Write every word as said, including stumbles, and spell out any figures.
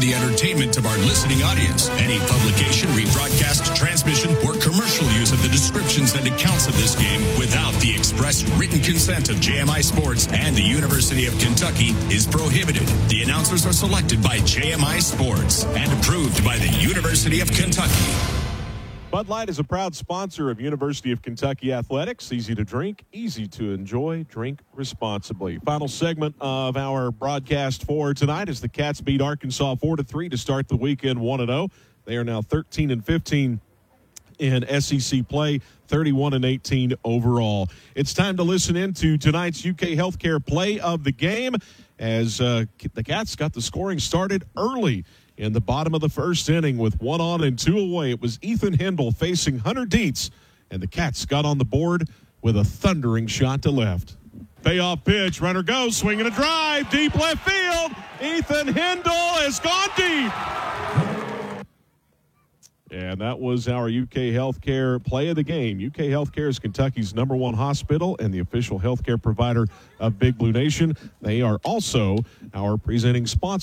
the entertainment of our listening audience. Any publication, rebroadcast, transmission, or commercial use of the descriptions and accounts of this game without the express written consent of J M I Sports and the University of Kentucky is prohibited. The announcers are selected by J M I Sports and approved by the University of Kentucky. Bud Light is a proud sponsor of University of Kentucky Athletics. Easy to drink, easy to enjoy. Drink responsibly. Final segment of our broadcast for tonight as the Cats beat Arkansas four to three to start the weekend one and oh. They are now thirteen and fifteen in S E C play, thirty-one and eighteen overall. It's time to listen in to tonight's U K Healthcare play of the game as uh, the Cats got the scoring started early in the bottom of the first inning with one on and two away. It was Ethan Hindle facing Hunter Dietz, and the Cats got on the board with a thundering shot to left. Payoff pitch, runner goes, swinging a drive, deep left field. Ethan Hindle has gone deep. And that was our U K Healthcare play of the game. U K Healthcare is Kentucky's number one hospital and the official healthcare provider of Big Blue Nation. They are also our presenting sponsor.